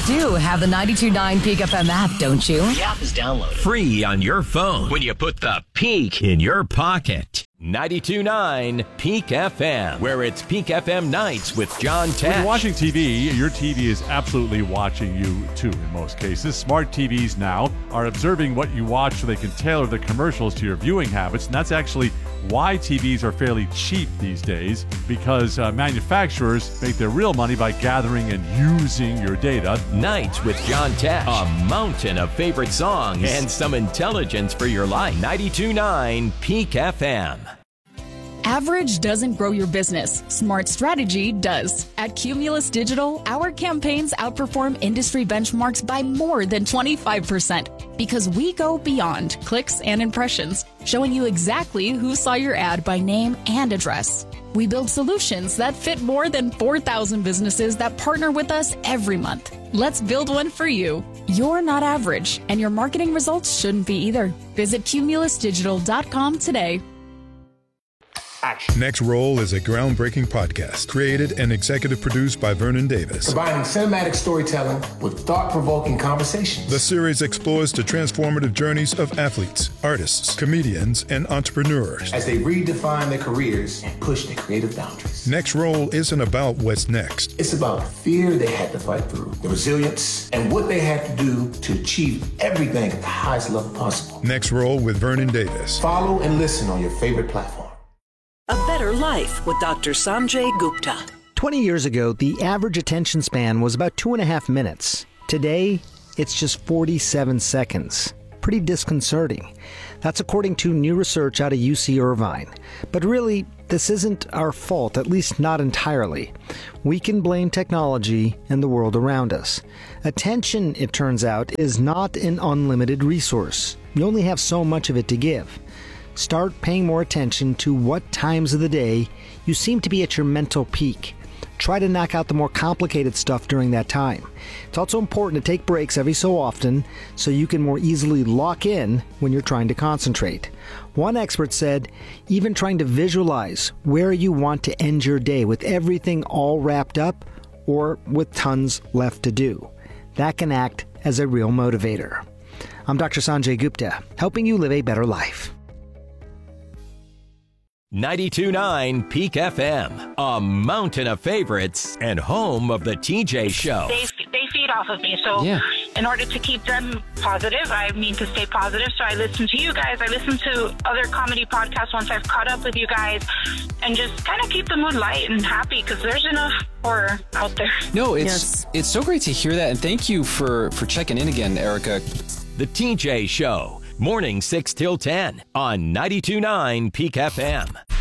do have the 92.9 Peak FM app, don't you? The app is downloaded. Free on your phone when you put the Peak in your pocket. 92.9 Peak FM, where it's Peak FM Nights with John Tesh. When you're watching TV, your TV is absolutely watching you, too, in most cases. Smart TVs now are observing what you watch so they can tailor the commercials to your viewing habits, and that's actually why TVs are fairly cheap these days, because manufacturers make their real money by gathering and using your data. Nights with John Tesh, a mountain of favorite songs and some intelligence for your life. 92.9 Peak FM. Average doesn't grow your business. Smart strategy does. At Cumulus Digital, our campaigns outperform industry benchmarks by more than 25% because we go beyond clicks and impressions, showing you exactly who saw your ad by name and address. We build solutions that fit more than 4,000 businesses that partner with us every month. Let's build one for you. You're not average, and your marketing results shouldn't be either. Visit cumulusdigital.com today. Next Roll is a groundbreaking podcast created and executive produced by Vernon Davis. Combining cinematic storytelling with thought-provoking conversations. The series explores the transformative journeys of athletes, artists, comedians, and entrepreneurs as they redefine their careers and push their creative boundaries. Next Roll isn't about what's next. It's about the fear they had to fight through, the resilience, and what they had to do to achieve everything at the highest level possible. Next Roll with Vernon Davis. Follow and listen on your favorite platform. A Better Life with Dr. Sanjay Gupta. 20 years ago, the average attention span was about 2.5 minutes. Today, it's just 47 seconds. Pretty disconcerting. That's according to new research out of UC Irvine. But really, this isn't our fault, at least not entirely. We can blame technology and the world around us. Attention, it turns out, is not an unlimited resource. You only have so much of it to give. Start paying more attention to what times of the day you seem to be at your mental peak. Try to knock out the more complicated stuff during that time. It's also important to take breaks every so often so you can more easily lock in when you're trying to concentrate. One expert said, even trying to visualize where you want to end your day with everything all wrapped up or with tons left to do. That can act as a real motivator. I'm Dr. Sanjay Gupta, helping you live a better life. 92.9 Peak FM, a mountain of favorites and home of the TJ Show. They feed off of me, so in order to keep them positive, I mean to stay positive, so I listen to you guys, I listen to other comedy podcasts once I've caught up with you guys, and just kind of keep the mood light and happy, because there's enough horror out there. No, it's so great to hear that, and thank you for checking in again, Erica. The TJ Show. Morning 6 till 10 on 92.9 Peak FM.